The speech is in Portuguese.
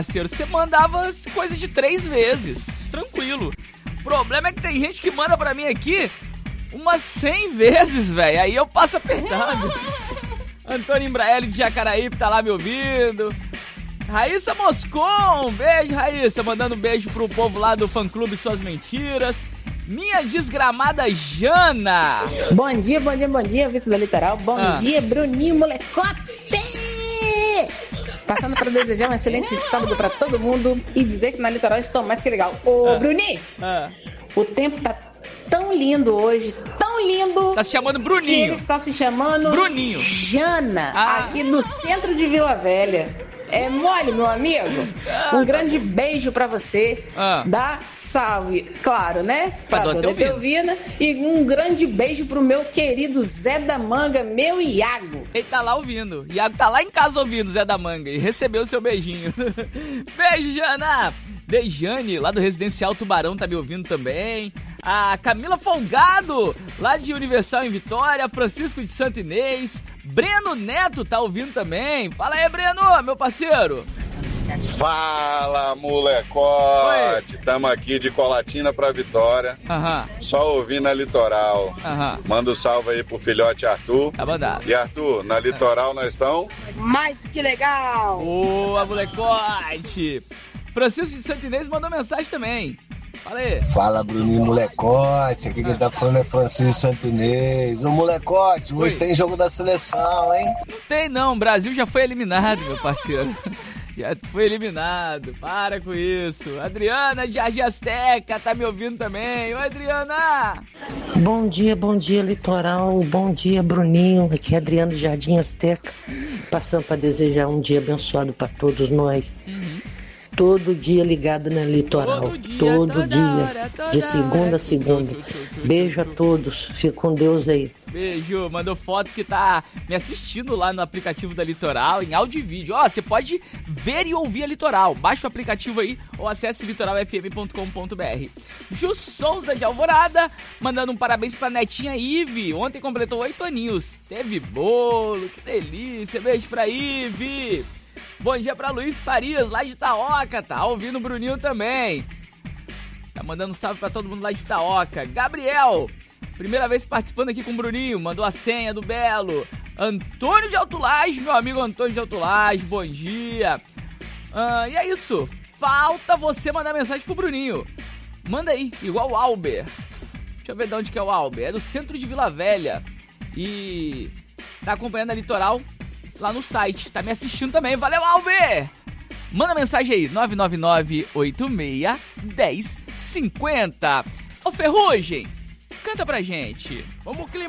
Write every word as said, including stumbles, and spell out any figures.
parceiro, você mandava coisa de três vezes, tranquilo. O problema é que tem gente que manda pra mim aqui umas cem vezes, velho. Aí eu passo apertando. Antônio Imbraeli de Jacaraípe tá lá me ouvindo. Raíssa Moscon, um beijo, Raíssa. Mandando um beijo pro povo lá do fã-clube Suas Mentiras. Minha desgramada Jana. Bom dia, bom dia, bom dia, Vitor da Litoral. Bom ah. dia, Bruninho Molecote. Passando para desejar um excelente sábado para todo mundo e dizer que na Litoral estão mais que legal. Ô, ah. Bruninho, ah. o tempo tá tão lindo hoje, tão lindo. Tá se chamando Bruninho. Que ele está se chamando Bruninho. Jana, ah. aqui do centro de Vila Velha. É mole, meu amigo. Um grande beijo pra você. Ah. Dá salve, claro, né? Pra, pra Dona Teovina. E um grande beijo pro meu querido Zé da Manga, meu Iago. Ele tá lá ouvindo. Iago tá lá em casa ouvindo, Zé da Manga. E recebeu o seu beijinho. Beijo, Jana. Dejane, lá do Residencial Tubarão, tá me ouvindo também. A Camila Folgado, lá de Universal em Vitória. Francisco de Santo Inês. Breno Neto tá ouvindo também. Fala aí, Breno, meu parceiro. Fala, molecote. Tamo aqui de Colatina pra Vitória. Aham. Só ouvindo a Litoral. Aham. Manda um salve aí pro filhote Arthur. Tá mandado. E Arthur, na Litoral nós estamos? Mais que legal. Boa, molecote. Francisco de Santo Inês mandou mensagem também. Fala aí. Fala, Bruninho Molecote. Aqui quem tá falando é Francisco Santo Inês. Ô, Molecote, hoje Oi. tem jogo da seleção, hein? Não tem não, o Brasil já foi eliminado, meu parceiro. Já foi eliminado, para com isso. Adriana de Jardim Azteca tá me ouvindo também. Oi, Adriana. Bom dia, bom dia, Litoral. Bom dia, Bruninho. Aqui é Adriana de Jardim Azteca. Passando para desejar um dia abençoado para todos nós. Uhum. Todo dia ligado na Litoral, todo dia, todo dia hora, de segunda a segunda. Beijo a todos, fica com Deus aí. Beijo, mandou foto que tá me assistindo lá no aplicativo da Litoral, em áudio e vídeo. Ó, você pode ver e ouvir a Litoral, baixa o aplicativo aí ou acesse litoral f m ponto com ponto b r. Ju Souza de Alvorada, mandando um parabéns pra netinha Ive, ontem completou oito aninhos, teve bolo, que delícia, beijo pra Ive. Bom dia pra Luiz Farias, lá de Itaoca, tá ouvindo o Bruninho também. Tá mandando um salve pra todo mundo lá de Itaoca. Gabriel, primeira vez participando aqui com o Bruninho, mandou a senha do Belo. Antônio de Altulage, meu amigo Antônio de Altulage, bom dia. Ah, e é isso, falta você mandar mensagem pro Bruninho. Manda aí, igual o Alber. Deixa eu ver de onde que é o Alber, é do centro de Vila Velha. E tá acompanhando a Litoral lá no site, tá me assistindo também, valeu, Alber! Manda mensagem aí, nove nove nove, oito seis, um zero cinco zero. Ô Ferrugem, canta pra gente. Vamos clima.